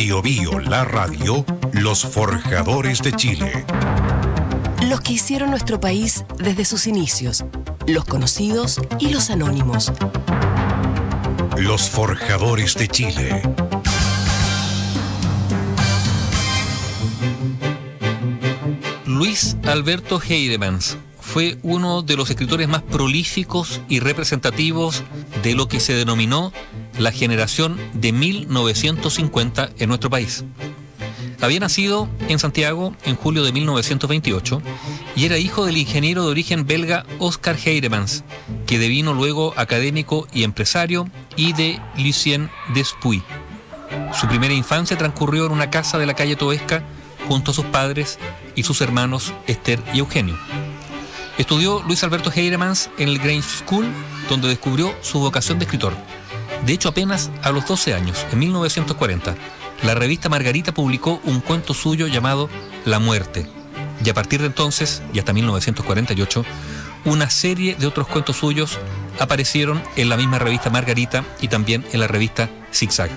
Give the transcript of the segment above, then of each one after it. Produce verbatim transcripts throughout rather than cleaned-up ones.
Bio Bio, la radio, los forjadores de Chile. Los que hicieron nuestro país desde sus inicios, los conocidos y los anónimos. Los forjadores de Chile. Luis Alberto Heiremans fue uno de los escritores más prolíficos y representativos de lo que se denominó la generación de mil novecientos cincuenta en nuestro país. Había nacido en Santiago en julio de mil novecientos veintiocho y era hijo del ingeniero de origen belga Oscar Heiremans, que devino luego académico y empresario, y de Lucien Despuy. Su primera infancia transcurrió en una casa de la calle Toesca junto a sus padres y sus hermanos Esther y Eugenio. Estudió Luis Alberto Heiremans en el Grange School, donde descubrió su vocación de escritor. De hecho, apenas a los doce años, en mil novecientos cuarenta, la revista Margarita publicó un cuento suyo llamado La Muerte. Y a partir de entonces, y hasta mil novecientos cuarenta y ocho, una serie de otros cuentos suyos aparecieron en la misma revista Margarita y también en la revista Zigzag.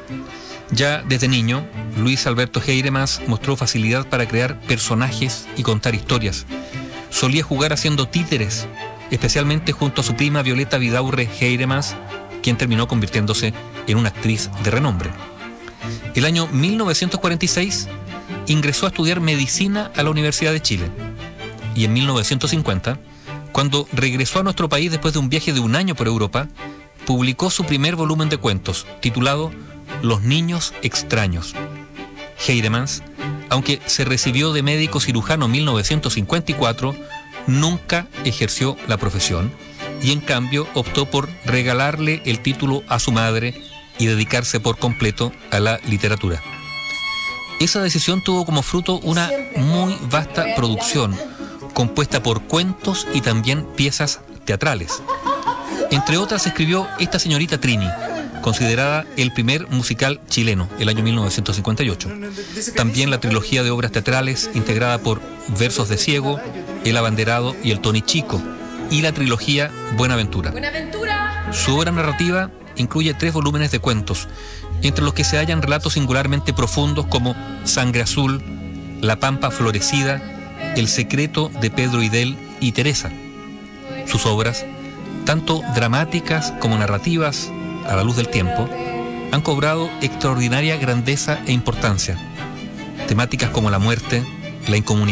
Ya desde niño, Luis Alberto Heiremans mostró facilidad para crear personajes y contar historias. Solía jugar haciendo títeres, especialmente junto a su prima Violeta Vidaurre Heiremans, quien terminó convirtiéndose en una actriz de renombre. El año mil novecientos cuarenta y seis ingresó a estudiar medicina a la Universidad de Chile. Y en mil novecientos cincuenta, cuando regresó a nuestro país después de un viaje de un año por Europa, publicó su primer volumen de cuentos, titulado Los niños extraños. Heiremans, aunque se recibió de médico cirujano en mil novecientos cincuenta y cuatro, nunca ejerció la profesión y en cambio optó por regalarle el título a su madre y dedicarse por completo a la literatura. Esa decisión tuvo como fruto una muy vasta producción, compuesta por cuentos y también piezas teatrales. Entre otras escribió Esta señorita Trini, considerada el primer musical chileno, el año mil novecientos cincuenta y ocho. También la trilogía de obras teatrales integrada por Versos de Ciego, El Abanderado y El Tony Chico, y la trilogía Buenaventura. ¡Buenaventura! Su obra narrativa incluye tres volúmenes de cuentos, entre los que se hallan relatos singularmente profundos como Sangre Azul, La Pampa Florecida, El secreto de Pedro Idel y Teresa. Sus obras, tanto dramáticas como narrativas, a la luz del tiempo, han cobrado extraordinaria grandeza e importancia. Temáticas como la muerte, la incomunicación,